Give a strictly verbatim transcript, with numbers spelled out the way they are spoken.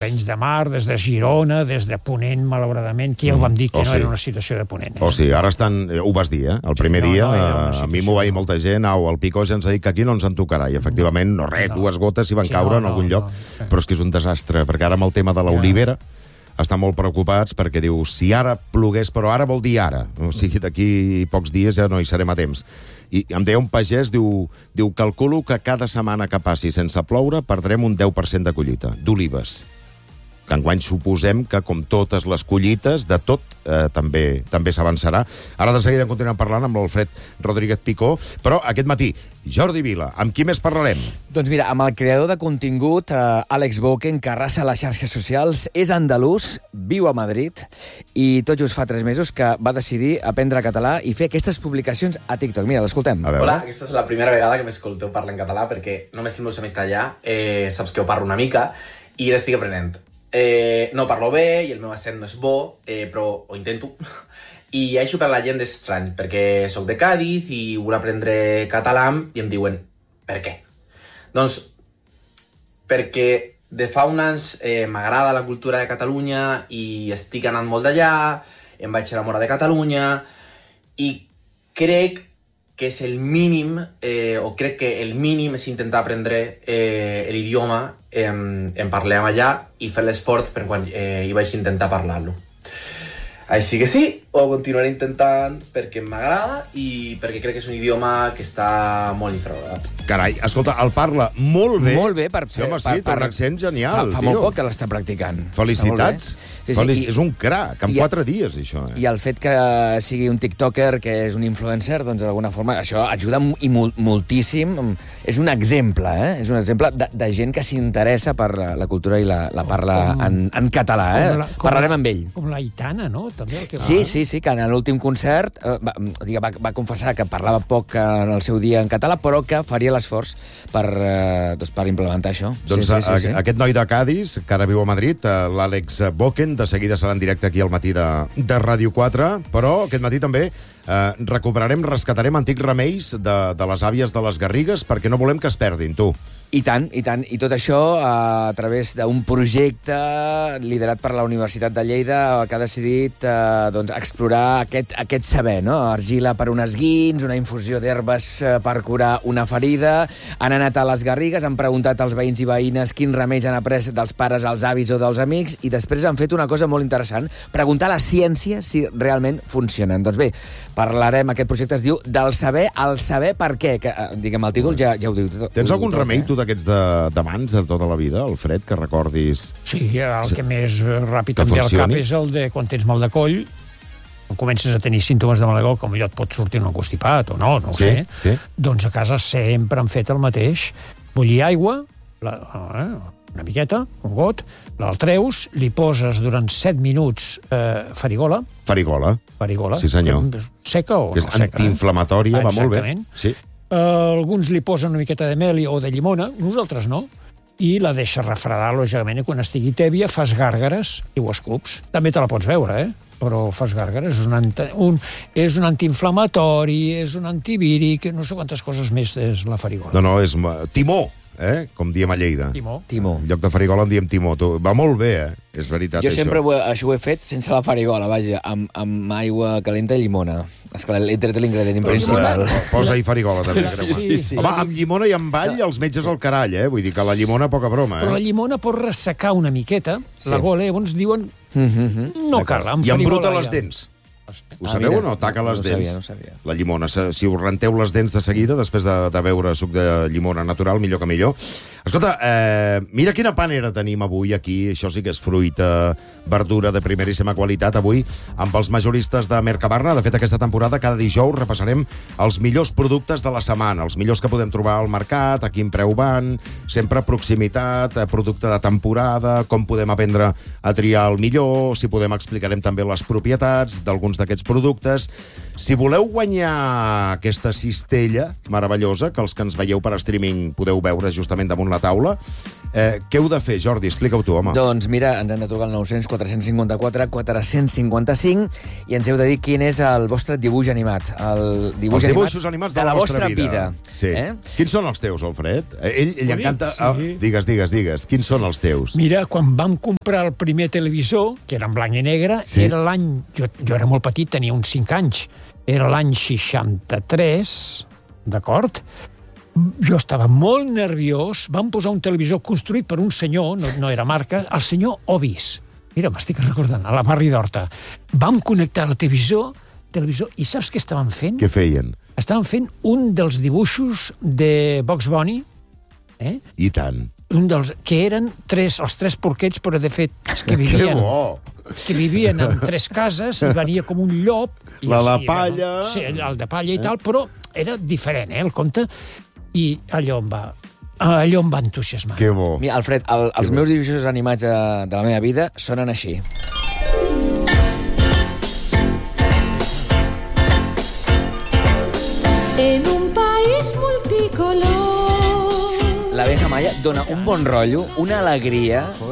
Arenys de Mar, des de Girona, des de Ponent, malauradament, que ja ho vam dir que no era una situació de Ponent. O sigui, ara estan... Ho vas dir, eh? El primer dia, a mi m'ho va dir molta gent, au, el Picó ja ens ha dit que aquí no ens en tocarà, i efectivament, no res, dues gotes hi van caure en algun lloc, però és que és un desastre, perquè ara amb el tema de l'olivera estan molt preocupats perquè diu, si ara plogués, però ara vol dir ara, o sigui, d'aquí pocs dies ja no hi serem a temps. I em deia un pagès, diu, diu, calculo que cada setmana que passi sense ploure perdrem un deu per cent de collita, d'olives. Que enguany suposem que, com totes les collites, de tot eh, també també s'avançarà. Ara de seguida continuem parlant amb l'Alfred Rodríguez Picó, però aquest matí, Jordi Vila, amb qui més parlarem? Doncs mira, amb el creador de contingut, eh, Àlex Boken, que arrasa les xarxes socials, és andalús, viu a Madrid, i tot just fa tres mesos que va decidir aprendre català i fer aquestes publicacions a TikTok. Mira, l'escoltem. Hola, aquesta és la primera vegada que m'escolteu parlar en català, perquè només el meu amics allà, eh, saps que ho parlo una mica, i l'estic aprenent. Eh, no parlo bé i el meu accent no és bo, eh, però ho intento. I això per la gent és estrany, perquè sóc de Càdiz i vull aprendre català i em diuen, per què? Doncs perquè de fa uns anys eh, m'agrada la cultura de Catalunya i estic anant molt d'allà, em vaig enamorar de Catalunya i crec que és el mínim, eh, o crec que el mínim és intentar aprendre eh, l'idioma en, en parlem allà i fer l'esforç per quan eh, hi vaig intentar parlar-lo. Així que sí, ho continuaré intentant perquè m'agrada i perquè crec que és un idioma que està molt infravalorat. Carai, escolta, el parla molt bé. Molt bé. Per, sí, home, sí, per, té un accent genial, Fa, fa molt poc que l'està practicant. Felicitats. Sí, sí, Felic... i, és un crac, en i, quatre dies, això. Eh? I el fet que sigui un tiktoker, que és un influencer, doncs d'alguna forma això ajuda i mol, moltíssim. És un exemple, eh? És un exemple de, de gent que s'interessa per la, la cultura i la, la parla com, en, en català. Eh? La, Parlarem amb ell. Com la Aitana, no? També el que sí, va... sí, sí, que en l'últim concert eh, va, va, va confessar que parlava poc en el seu dia en català, però que faria l'esforç per, eh, doncs per implementar això. Doncs sí, sí, sí, sí. Aquest noi de Cádiz, que ara viu a Madrid, l'Àlex Boken, de seguida serà en directe aquí al matí de, de Ràdio quatre, però aquest matí també eh, recuperarem, rescatarem antics remeis de, de les àvies de les Garrigues, perquè no volem que es perdin, tu. I tant, i tant. I tot això a través d'un projecte liderat per la Universitat de Lleida que ha decidit eh, doncs, explorar aquest, aquest saber, no? Argila per unes guins, una infusió d'herbes eh, per curar una ferida. Han anat a les Garrigues, han preguntat als veïns i veïnes quins remeis han après dels pares, als avis o dels amics, i després han fet una cosa molt interessant, preguntar a la ciència si realment funcionen. Doncs bé, parlarem, aquest projecte es diu Del saber al saber per què, que, diguem, el títol ja, ja ho diu tot. Tens algun tot, remei, eh? tu, d'aquests de, de mans de tota la vida, Alfred, que recordis... Sí, el que més ràpid em ve al cap és el de quan tens mal de coll, quan comences a tenir símptomes de mal de coll, com allò et pot sortir un constipat o no, no ho sí, sé, sí. Doncs a casa sempre han fet el mateix. Bullir aigua, la, eh, una miqueta, un got, el treus, li poses durant set minuts eh, farigola. Farigola. Farigola. Sí, senyor. Seca o que és no seca. Antiinflamatòria, eh? Va molt bé. Sí. Uh, alguns li posen una miqueta de mel o de llimona, nosaltres no, i la deixes refredar, lògicament, i quan estigui tèbia fas gàrgares i ho escups. També te la pots veure, eh? Però fas gàrgares. És un, anti, un, és un antiinflamatori, és un antivíric, no sé quantes coses més és la farigola. No, no, és timó, eh? Com diem a Lleida. Timó. Timó. En lloc de farigola en diem timó. Va molt bé, eh? És veritat, jo això. sempre ho he, això ho he fet sense la farigola, vaja, amb, amb aigua calenta i llimona. Esclar, he tret l'ingredient principal. Posa-hi farigola, també. Sí, sí, sí. Home, amb llimona i amb all, els metges al carall, eh? Vull dir que la llimona, poca broma, eh? Però la llimona pot ressecar una miqueta, sí. La gola, llavors diuen, mm-hmm. no cal, amb I embruta farigola les ja. dents. Ho ah, sabeu mira, o no? Taca les no dents. Sabia, no sabia. La llimona. Si us renteu les dents de seguida, després de, de beure suc de llimona natural, millor que millor. Escolta, eh, mira quina panera tenim avui aquí. Això sí que és fruita, verdura de primeríssima qualitat. Avui, amb els majoristes de Mercabarna. De fet, aquesta temporada, cada dijous, repassarem els millors productes de la setmana, els millors que podem trobar al mercat, a quin preu van, sempre proximitat, producte de temporada, com podem aprendre a triar el millor, si podem explicarem també les propietats d'alguns d'aquests productes. Si voleu guanyar aquesta cistella meravellosa, que els que ens veieu per streaming podeu veure justament damunt la taula, Eh, què heu de fer, Jordi? Explica-ho tu, home. Doncs mira, ens han de trucar al nou cents quatre cinquanta-quatre quatre cinquanta-cinc i ens heu de dir quin és el vostre dibuix animat. El dibuix Els animat dibuixos animats de, de la, la vostra vostra vida. vida. Sí. Eh? Quins són els teus, Alfred? Eh, Ell, ell Bonic, encanta... sí. Ah, digues, digues, digues. Quins són els teus? Mira, quan vam comprar el primer televisor, que era en blanc i negre, Sí. era l'any... Jo, jo era molt petit, tenia uns cinc anys. Era l'any seixanta-tres, d'acord? Jo estava molt nerviós. Vam posar un televisor construït per un senyor, no, no era marca, el senyor Obis. Mira, m'estic recordant, a la Barri d'Horta. Vam connectar el televisor, televisor i saps què estaven fent? Què feien? Estaven fent un dels dibuixos de Bugs Bunny, eh? I tant. Un dels, que eren tres, els tres porquets, però de fet és que Que vivien, bo! que vivien en tres cases i venia com un llop. I La de i, palla. bueno, sí, el de palla i tal, però era diferent, eh, el conte. I allò em va, allò em va entusiasmar. Que bo. Mira, Alfred, el, els bo. meus dibuixos animats de, de la meva vida sonen així. En un país multicolor. La Abeja Maya dona un bon rotllo, una alegria,